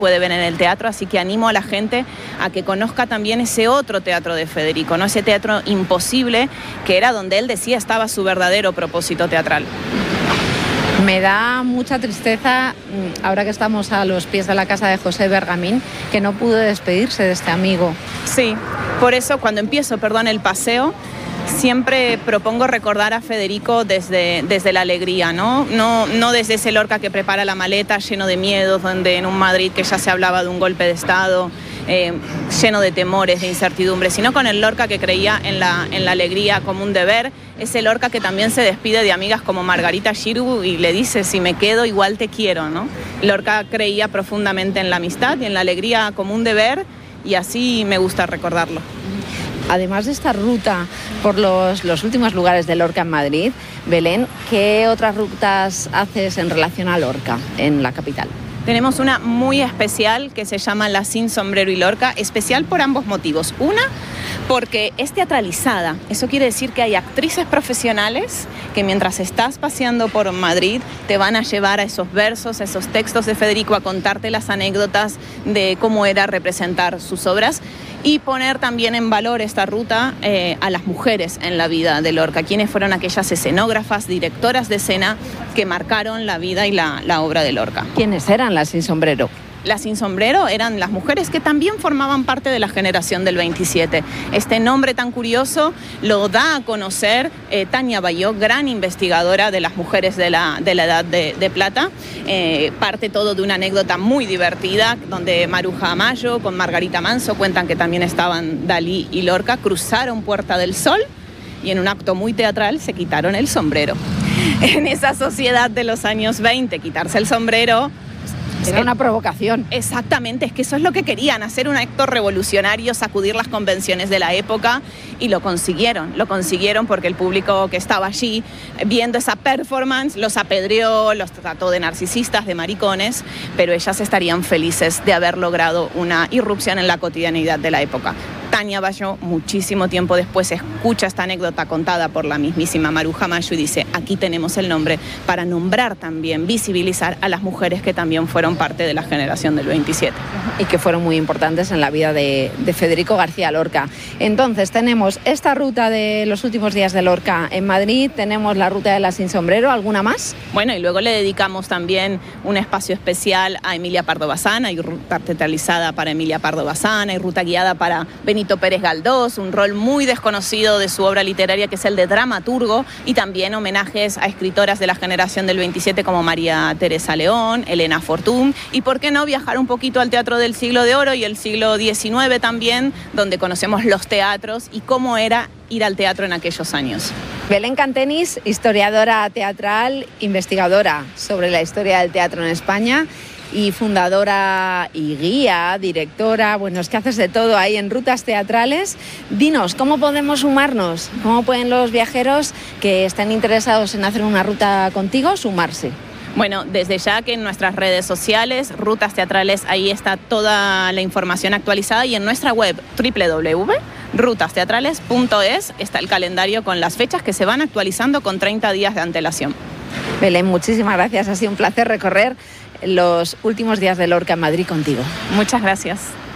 puede ver en el teatro, así que animo a la gente a que conozca también ese otro teatro de Federico, ¿no? Ese teatro imposible, que era donde él decía estaba su verdadero propósito teatral. Me da mucha tristeza, ahora que estamos a los pies de la casa de José Bergamín, que no pudo despedirse de este amigo. Sí, por eso cuando empiezo, el paseo, siempre propongo recordar a Federico desde la alegría, ¿no? No desde ese Lorca que prepara la maleta lleno de miedos, donde en un Madrid que ya se hablaba de un golpe de Estado, lleno de temores, de incertidumbre, sino con el Lorca que creía en la alegría como un deber, ese Lorca que también se despide de amigas como Margarita Xirgu y le dice, si me quedo igual te quiero, ¿no? Lorca creía profundamente en la amistad y en la alegría como un deber, y así me gusta recordarlo. Además de esta ruta por los últimos lugares de Lorca en Madrid, Belén, ¿qué otras rutas haces en relación a Lorca en la capital? Tenemos una muy especial que se llama La Sin Sombrero y Lorca, especial por ambos motivos. Una, porque es teatralizada. Eso quiere decir que hay actrices profesionales que mientras estás paseando por Madrid te van a llevar a esos versos, a esos textos de Federico, a contarte las anécdotas de cómo era representar sus obras y poner también en valor esta ruta a las mujeres en la vida de Lorca, quienes fueron aquellas escenógrafas, directoras de escena que marcaron la vida y la obra de Lorca. ¿Quiénes eran las Sin Sombrero? Las Sin Sombrero eran las mujeres que también formaban parte de la generación del 27. Este nombre tan curioso lo da a conocer Tania Bayó, gran investigadora de las mujeres de la Edad de Plata. Parte todo de una anécdota muy divertida, donde Maruja Amayo con Margarita Manso cuentan que también estaban Dalí y Lorca, cruzaron Puerta del Sol y en un acto muy teatral se quitaron el sombrero. En esa sociedad de los años 20, quitarse el sombrero era una provocación. Exactamente, es que eso es lo que querían, hacer un acto revolucionario, sacudir las convenciones de la época, y lo consiguieron porque el público que estaba allí viendo esa performance los apedreó, los trató de narcisistas, de maricones, pero ellas estarían felices de haber logrado una irrupción en la cotidianidad de la época. Tania Bayó, muchísimo tiempo después, escucha esta anécdota contada por la mismísima Maruja Amayo y dice, aquí tenemos el nombre para nombrar también, visibilizar a las mujeres que también fueron parte de la generación del 27. Y que fueron muy importantes en la vida de Federico García Lorca. Entonces tenemos esta ruta de los últimos días de Lorca en Madrid, tenemos la ruta de la Sin Sombrero, ¿alguna más? Bueno, y luego le dedicamos también un espacio especial a Emilia Pardo Bazán, hay ruta teatralizada para Emilia Pardo Bazán, hay ruta guiada para Benito Pérez Galdós, un rol muy desconocido de su obra literaria que es el de dramaturgo, y también homenajes a escritoras de la generación del 27 como María Teresa León, Elena Fortún, y por qué no viajar un poquito al teatro del siglo de oro y el siglo XIX también, donde conocemos los teatros y cómo era ir al teatro en aquellos años. Belén Cantenis, historiadora teatral, investigadora sobre la historia del teatro en España y fundadora y guía, directora, bueno, es que haces de todo ahí en rutas teatrales. Dinos, ¿cómo podemos sumarnos? ¿Cómo pueden los viajeros que estén interesados en hacer una ruta contigo sumarse? Bueno, desde ya que en nuestras redes sociales, Rutas Teatrales, ahí está toda la información actualizada, y en nuestra web www.rutasteatrales.es está el calendario con las fechas que se van actualizando con 30 días de antelación. Belén, muchísimas gracias, ha sido un placer recorrer los últimos días de Lorca en Madrid contigo. Muchas gracias.